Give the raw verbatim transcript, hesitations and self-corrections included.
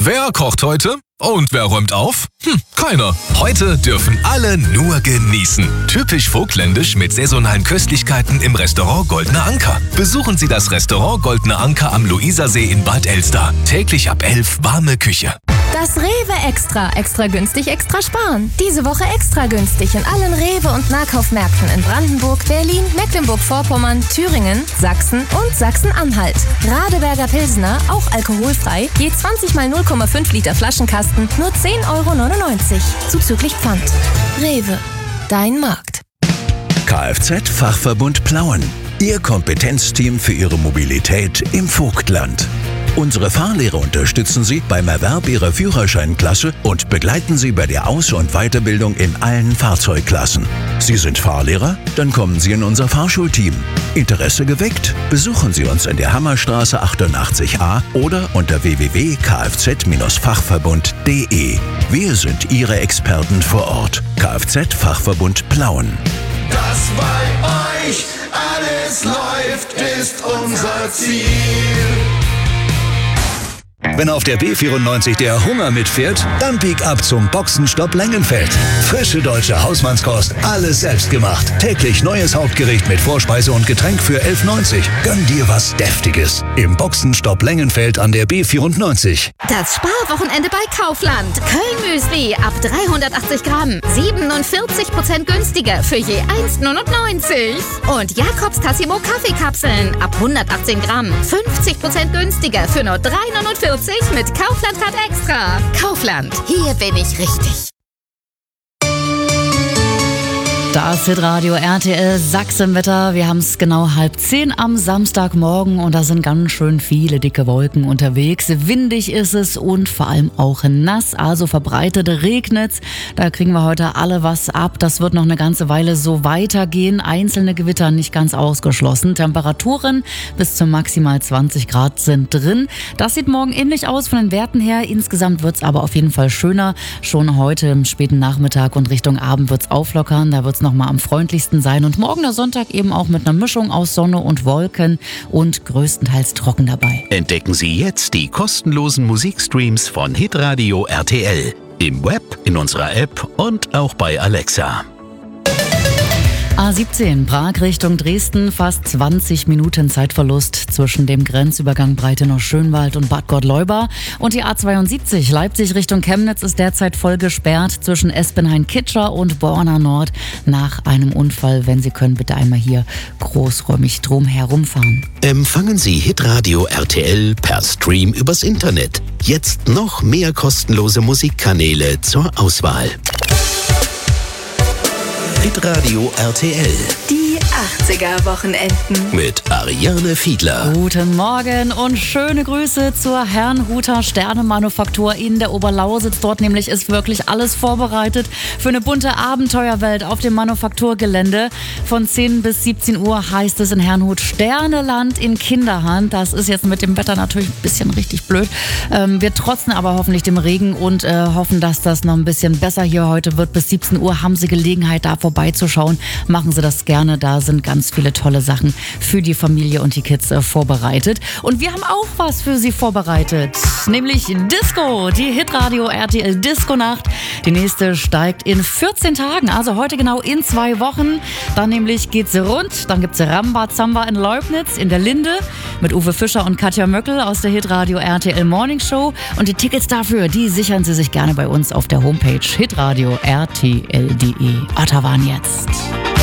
Wer kocht heute? Und wer räumt auf? Hm, keiner. Heute dürfen alle nur genießen. Typisch vogtländisch mit saisonalen Köstlichkeiten im Restaurant Goldener Anker. Besuchen Sie das Restaurant Goldener Anker am Luisersee in Bad Elster. Täglich ab elf warme Küche. Das Rewe Extra. Extra günstig, extra sparen. Diese Woche extra günstig in allen Rewe- und Nahkaufmärkten in Brandenburg, Berlin, Mecklenburg-Vorpommern, Thüringen, Sachsen und Sachsen-Anhalt. Radeberger Pilsner, auch alkoholfrei, je zwanzig mal null Komma fünf Liter Flaschenkasten, nur zehn Euro neunundneunzig. Zuzüglich Pfand. Rewe. Dein Markt. Kfz-Fachverbund Plauen. Ihr Kompetenzteam für Ihre Mobilität im Vogtland. Unsere Fahrlehrer unterstützen Sie beim Erwerb Ihrer Führerscheinklasse und begleiten Sie bei der Aus- und Weiterbildung in allen Fahrzeugklassen. Sie sind Fahrlehrer? Dann kommen Sie in unser Fahrschulteam. Interesse geweckt? Besuchen Sie uns in der Hammerstraße achtundachtzig a oder unter w w w punkt kfz fachverbund punkt de. Wir sind Ihre Experten vor Ort. Kfz-Fachverbund Plauen. Dass bei euch alles läuft, ist unser Ziel. Wenn auf der B vierundneunzig der Hunger mitfährt, dann bieg ab zum Boxenstopp Lengenfeld. Frische deutsche Hausmannskost, alles selbst gemacht. Täglich neues Hauptgericht mit Vorspeise und Getränk für elf neunzig. Gönn dir was Deftiges. Im Boxenstopp Lengenfeld an der B vierundneunzig. Das Sparwochenende bei Kaufland. Köln-Müsli ab dreihundertachtzig Gramm. siebenundvierzig Prozent günstiger für je eins neunundneunzig. Und Jakobs Tassimo Kaffeekapseln ab hundertachtzehn Gramm. fünfzig Prozent günstiger für nur drei neunundvierzig mit Kaufland-Card Extra. Kaufland, hier bin ich richtig. Das Hitradio R T L Sachsenwetter. Wir haben es genau halb zehn am Samstagmorgen und da sind ganz schön viele dicke Wolken unterwegs. Windig ist es und vor allem auch nass, also verbreitet regnet's. Da kriegen wir heute alle was ab. Das wird noch eine ganze Weile so weitergehen. Einzelne Gewitter nicht ganz ausgeschlossen. Temperaturen bis zu maximal zwanzig Grad sind drin. Das sieht morgen ähnlich aus von den Werten her. Insgesamt wird's aber auf jeden Fall schöner. Schon heute im späten Nachmittag und Richtung Abend wird's auflockern. Da wird's noch mal am freundlichsten sein und morgen der Sonntag eben auch mit einer Mischung aus Sonne und Wolken und größtenteils trocken dabei. Entdecken Sie jetzt die kostenlosen Musikstreams von Hitradio R T L im Web, in unserer App und auch bei Alexa. A siebzehn, Prag Richtung Dresden, fast zwanzig Minuten Zeitverlust zwischen dem Grenzübergang Breitenau-Schönwald und Bad Gottleuba. Und die A zweiundsiebzig, Leipzig Richtung Chemnitz, ist derzeit voll gesperrt zwischen Espenhain-Kitscher und Borna Nord nach einem Unfall. Wenn Sie können, bitte einmal hier großräumig drum herumfahren. Empfangen Sie Hitradio R T L per Stream übers Internet. Jetzt noch mehr kostenlose Musikkanäle zur Auswahl. Hitradio R T L. Die achtziger-Wochenenden. Mit Ariane Fiedler. Guten Morgen und schöne Grüße zur Herrnhuter Sternemanufaktur in der Oberlausitz. Dort nämlich ist wirklich alles vorbereitet für eine bunte Abenteuerwelt auf dem Manufakturgelände. Von zehn bis siebzehn Uhr heißt es in Herrnhut Sterneland in Kinderhand. Das ist jetzt mit dem Wetter natürlich ein bisschen richtig blöd. Ähm, wir trotzen aber hoffentlich dem Regen und äh, hoffen, dass das noch ein bisschen besser hier heute wird. Bis siebzehn Uhr haben Sie Gelegenheit, da vorbeizuschauen. Machen Sie das gerne. Da sind ganz viele tolle Sachen für die Familie und die Kids äh, vorbereitet. Und wir haben auch was für Sie vorbereitet. Nämlich Disco. Die Hitradio R T L Disco-Nacht. Die nächste steigt in vierzehn Tagen. Also heute genau in zwei Wochen. Dann nämlich geht's rund. Dann gibt's Rambazamba in Leubnitz in der Linde mit Uwe Fischer und Katja Möckel aus der Hitradio R T L Morning Show. Und die Tickets dafür, die sichern Sie sich gerne bei uns auf der Homepage hitradio r t l punkt de. Ottawa jetzt.